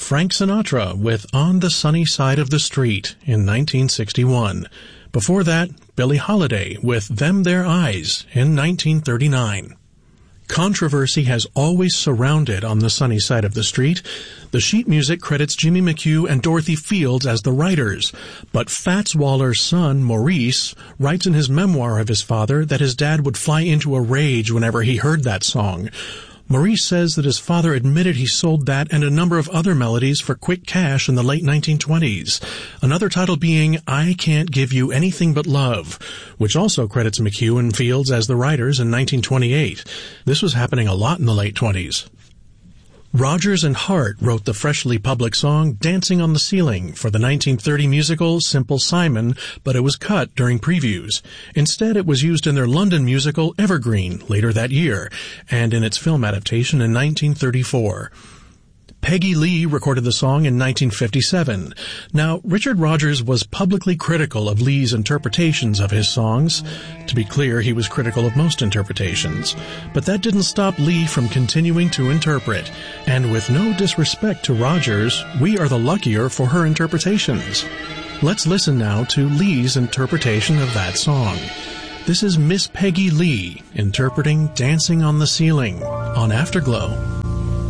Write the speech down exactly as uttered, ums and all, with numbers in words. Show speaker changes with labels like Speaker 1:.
Speaker 1: Frank Sinatra with On the Sunny Side of the Street in nineteen sixty-one. Before that, Billie Holiday with Them There Eyes in nineteen thirty-nine. Controversy has always surrounded On the Sunny Side of the Street. The sheet music credits Jimmy McHugh and Dorothy Fields as the writers, but Fats Waller's son, Maurice, writes in his memoir of his father that his dad would fly into a rage whenever he heard that song. Maurice says that his father admitted he sold that and a number of other melodies for quick cash in the late nineteen twenties. Another title being I Can't Give You Anything But Love, which also credits McHugh and Fields as the writers in nineteen twenty-eight. This was happening a lot in the late twenties. Rodgers and Hart wrote the freshly public song Dancing on the Ceiling for the nineteen thirty musical Simple Simon, but it was cut during previews. Instead, it was used in their London musical Evergreen later that year, and in its film adaptation in nineteen thirty-four. Peggy Lee recorded the song in nineteen fifty-seven. Now, Richard Rodgers was publicly critical of Lee's interpretations of his songs. To be clear, he was critical of most interpretations. But that didn't stop Lee from continuing to interpret. And with no disrespect to Rodgers, we are the luckier for her interpretations. Let's listen now to Lee's interpretation of that song. This is Miss Peggy Lee interpreting Dancing on the Ceiling on Afterglow.